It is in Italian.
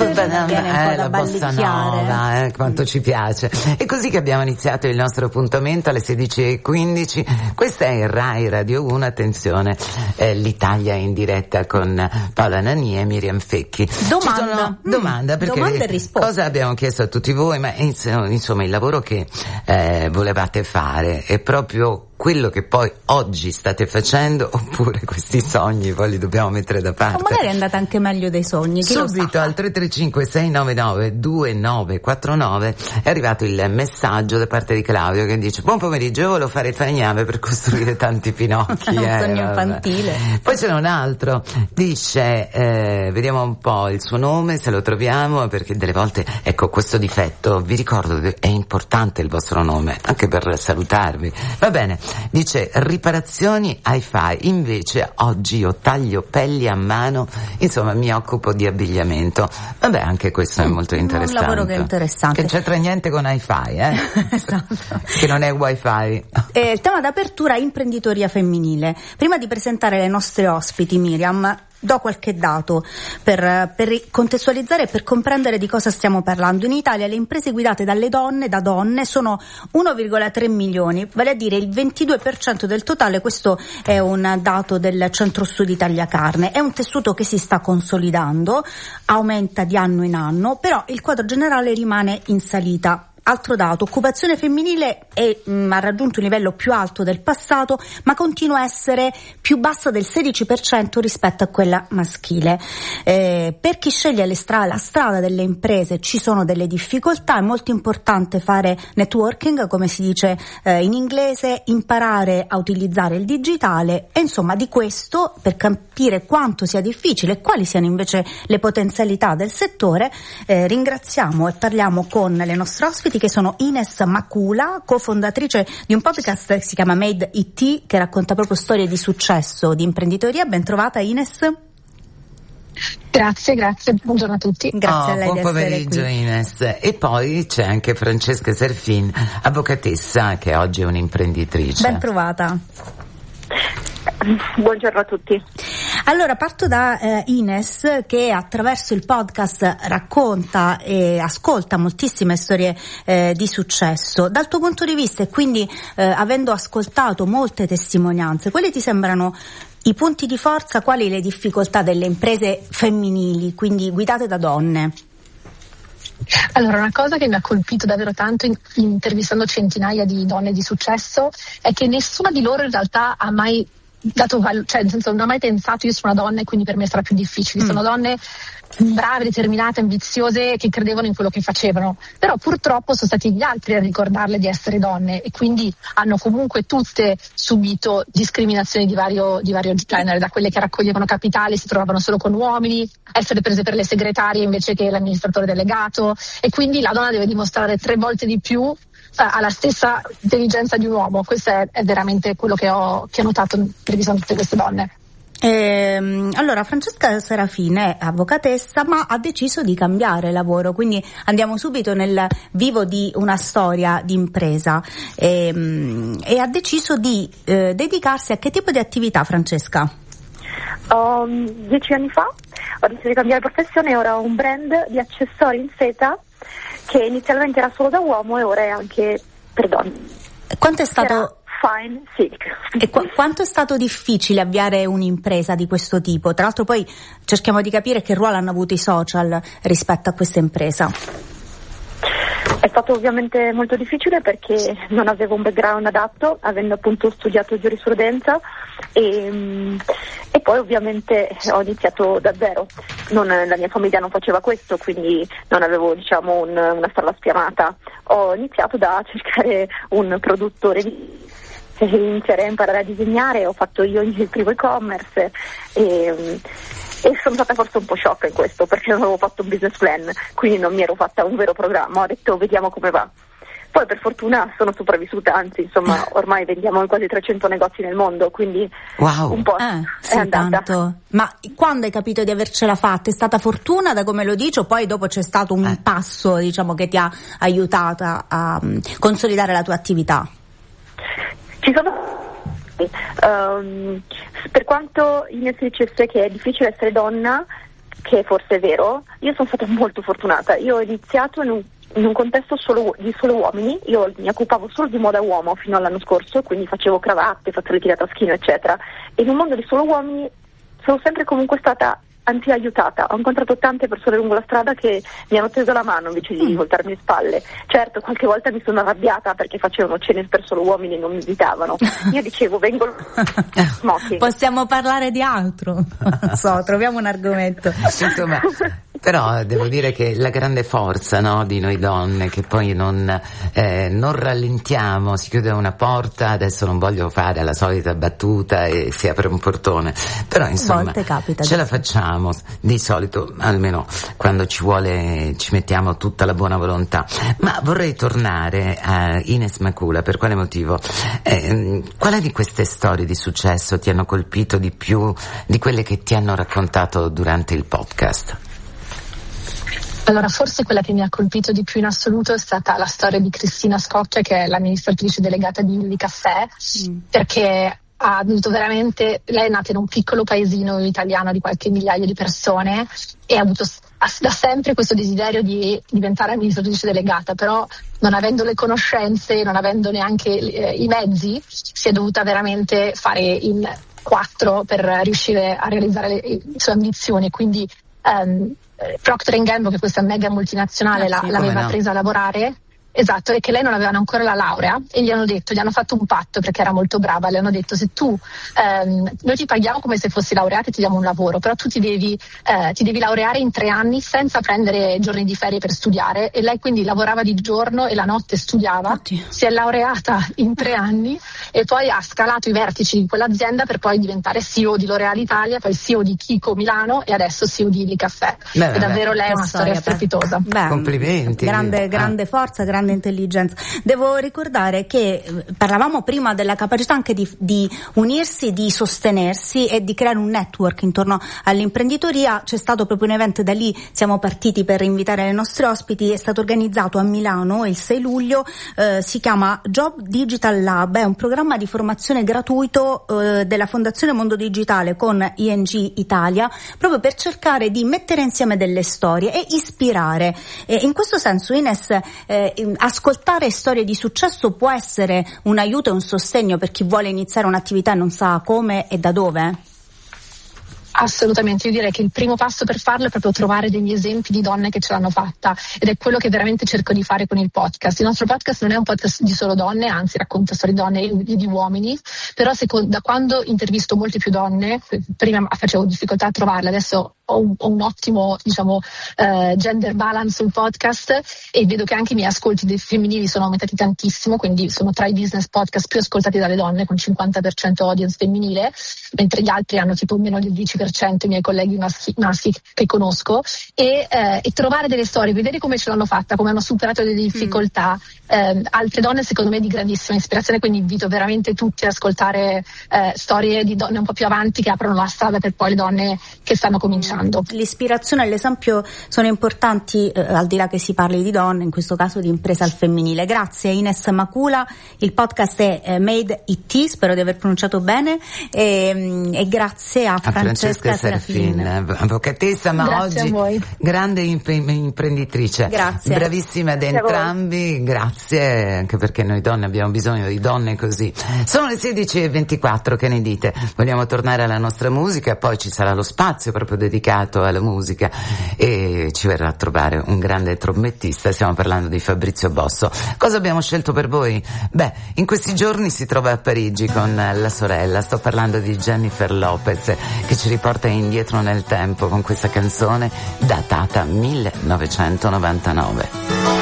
viene la bossa nova, quanto ci piace. È così che abbiamo iniziato il nostro appuntamento alle 16:15. Questa è Rai Radio 1, attenzione, l'Italia in diretta con Paola Nani e Miriam Fecchi. Domanda, perché domanda e risposta. Cosa abbiamo chiesto a tutti voi, ma insomma il lavoro che volevate fare è proprio quello che poi oggi state facendo, oppure questi sogni poi li dobbiamo mettere da parte? O magari è andata anche meglio dei sogni. Subito al 335 699 2949 è arrivato il messaggio da parte di Claudio che dice: buon pomeriggio, io volevo fare falegname per costruire tanti Pinocchi. Un sogno infantile. Poi c'è un altro, dice vediamo un po' il suo nome se lo troviamo, perché delle volte, ecco, questo difetto, vi ricordo che è importante il vostro nome anche per salutarvi, va bene. Dice riparazioni hi-fi, invece oggi io taglio pelli a mano, insomma mi occupo di abbigliamento. Vabbè, anche questo è molto interessante. Un lavoro che è interessante. Che c'entra niente con hi-fi, Esatto. Che non è wifi. Il tema d'apertura: imprenditoria femminile. Prima di presentare le nostre ospiti, Miriam, do qualche dato per contestualizzare e per comprendere di cosa stiamo parlando. In Italia le imprese guidate da donne sono 1,3 milioni, vale a dire il 22% del totale. Questo è un dato del Centro Studi Italia Carne. È un tessuto che si sta consolidando, aumenta di anno in anno, però il quadro generale rimane in salita. Altro dato: occupazione femminile ha raggiunto un livello più alto del passato, ma continua a essere più bassa del 16% rispetto a quella maschile. Per chi sceglie la strada delle imprese ci sono delle difficoltà. È molto importante fare networking, come si dice in inglese, imparare a utilizzare il digitale, e insomma di questo, per capire quanto sia difficile e quali siano invece le potenzialità del settore, ringraziamo e parliamo con le nostre ospiti, che sono Ines Makula, cofondatrice di un podcast che si chiama Made IT, che racconta proprio storie di successo di imprenditoria. Ben trovata, Ines. Grazie, buongiorno a tutti. Grazie a lei. Buon pomeriggio, Ines. E poi c'è anche Francesca Serfin, avvocatessa, che oggi è un'imprenditrice. Ben trovata. Buongiorno a tutti. Allora parto da Ines, che attraverso il podcast racconta e ascolta moltissime storie di successo. Dal tuo punto di vista, e quindi avendo ascoltato molte testimonianze, quali ti sembrano i punti di forza, quali le difficoltà delle imprese femminili, quindi guidate da donne? Allora, una cosa che mi ha colpito davvero tanto intervistando centinaia di donne di successo è che nessuna di loro in realtà ha mai cioè nel senso, non ho mai pensato io sono una donna e quindi per me sarà più difficile. Sono donne brave, determinate, ambiziose, che credevano in quello che facevano, però purtroppo sono stati gli altri a ricordarle di essere donne, e quindi hanno comunque tutte subito discriminazioni di vario genere, da quelle che raccoglievano capitali si trovavano solo con uomini, essere prese per le segretarie invece che l'amministratore delegato, e quindi la donna deve dimostrare 3 volte di più, ha la stessa intelligenza di un uomo. Questo è veramente quello che ho notato intervistando tutte queste donne. Allora, Francesca Serafin è avvocatessa, ma ha deciso di cambiare lavoro, quindi andiamo subito nel vivo di una storia di impresa, e ha deciso di dedicarsi a che tipo di attività, Francesca? 10 anni fa ho deciso di cambiare professione e ora ho un brand di accessori in seta che inizialmente era solo da uomo e ora è anche per donne. Quanto è stato Fine Silk. E quanto è stato difficile avviare un'impresa di questo tipo? Tra l'altro poi cerchiamo di capire che ruolo hanno avuto i social rispetto a questa impresa. È stato ovviamente molto difficile perché non avevo un background adatto, avendo appunto studiato giurisprudenza, e poi ovviamente ho iniziato da zero. La mia famiglia non faceva questo, quindi non avevo una strada spianata. Ho iniziato da cercare un produttore iniziare a imparare a disegnare. Ho fatto io il primo e-commerce e sono stata forse un po' sciocca in questo, perché non avevo fatto un business plan, quindi non mi ero fatta un vero programma. Ho detto vediamo come va. Poi per fortuna sono sopravvissuta, anzi insomma ormai vendiamo in quasi 300 negozi nel mondo, quindi wow. Un po' sì, è andata. Tanto. Ma quando hai capito di avercela fatta? È stata fortuna, da come lo dici, o poi dopo c'è stato un passo che ti ha aiutata a consolidare la tua attività? Ci sono per quanto Ines dicesse che è difficile essere donna, che forse è vero, io sono stata molto fortunata. Io ho iniziato in un contesto di solo uomini. Io mi occupavo solo di moda uomo fino all'anno scorso, quindi facevo cravatte, fazzoletti da taschino, eccetera. E in un mondo di solo uomini sono sempre comunque stata aiutata. Ho incontrato tante persone lungo la strada che mi hanno teso la mano invece di voltarmi le spalle. Certo, qualche volta mi sono arrabbiata perché facevano cene per solo uomini e non mi invitavano. Io dicevo, vengo smoking. Possiamo parlare di altro? Non so, troviamo un argomento. Insomma, però devo dire che la grande forza, no, di noi donne, che poi non rallentiamo, si chiude una porta, adesso non voglio fare la solita battuta e si apre un portone, però insomma ce la facciamo di solito, almeno quando ci vuole ci mettiamo tutta la buona volontà. Ma vorrei tornare a Ines Makula. Per quale motivo? Quale di queste storie di successo ti hanno colpito di più di quelle che ti hanno raccontato durante il podcast? Allora, forse quella che mi ha colpito di più in assoluto è stata la storia di Cristina Scocchia, che è l'amministratrice delegata di Illy Caffè, perché ha dovuto veramente, lei è nata in un piccolo paesino italiano di qualche migliaio di persone e ha avuto da sempre questo desiderio di diventare amministratrice delegata, però non avendo le conoscenze, non avendo neanche i mezzi, si è dovuta veramente fare in 4 per riuscire a realizzare le sue ambizioni. Quindi Procter & Gamble, che questa mega multinazionale l'aveva presa a lavorare, esatto, e che lei non aveva ancora la laurea, e gli hanno fatto un patto perché era molto brava. Le hanno detto: se tu noi ti paghiamo come se fossi laureata e ti diamo un lavoro, però tu ti devi laureare in 3 anni senza prendere giorni di ferie per studiare. E lei quindi lavorava di giorno e la notte studiava. Si è laureata in 3 anni e poi ha scalato i vertici di quell'azienda per poi diventare CEO di L'Oréal Italia, poi CEO di Kiko Milano e adesso CEO di Illy Caffè. E davvero lei è una storia strepitosa. Complimenti. Grande forza, grande intelligenza. Devo ricordare che parlavamo prima della capacità anche di unirsi, di sostenersi e di creare un network intorno all'imprenditoria. C'è stato proprio un evento, da lì siamo partiti per invitare le nostre ospiti, è stato organizzato a Milano il 6 luglio, si chiama Job Digital Lab, è un programma di formazione gratuito della Fondazione Mondo Digitale con ING Italia, proprio per cercare di mettere insieme delle storie e ispirare. In questo senso, Ines, ascoltare storie di successo può essere un aiuto e un sostegno per chi vuole iniziare un'attività e non sa come e da dove? Assolutamente, io direi che il primo passo per farlo è proprio trovare degli esempi di donne che ce l'hanno fatta, ed è quello che veramente cerco di fare con il podcast. Il nostro podcast non è un podcast di solo donne, anzi racconta storie di donne e di uomini, però da quando intervisto molte più donne, prima facevo difficoltà a trovarle, adesso ho un ottimo, gender balance sul podcast, e vedo che anche i miei ascolti femminili sono aumentati tantissimo, quindi sono tra i business podcast più ascoltati dalle donne, con 50% audience femminile, mentre gli altri hanno tipo meno del 10%, i miei colleghi maschi che conosco, e trovare delle storie, vedere come ce l'hanno fatta, come hanno superato delle difficoltà. Altre donne secondo me di grandissima ispirazione, quindi invito veramente tutti ad ascoltare storie di donne un po' più avanti che aprono la strada per poi le donne che stanno cominciando. L'ispirazione e l'esempio sono importanti, al di là che si parli di donne, in questo caso di impresa al femminile. Grazie Ines Makula, il podcast è Made IT, spero di aver pronunciato bene, e grazie a Francesca Serafin, avvocatessa, ma grazie oggi grande imprenditrice. Grazie. Bravissima ad entrambi, grazie, anche perché noi donne abbiamo bisogno di donne così. Sono le 16:24, che ne dite? Vogliamo tornare alla nostra musica, poi ci sarà lo spazio proprio dedicato alla musica e ci verrà a trovare un grande trombettista. Stiamo parlando di Fabrizio Bosso. Cosa abbiamo scelto per voi? Beh, in questi giorni si trova a Parigi con la sorella, sto parlando di Jennifer Lopez, che ci riporta indietro nel tempo con questa canzone datata 1999.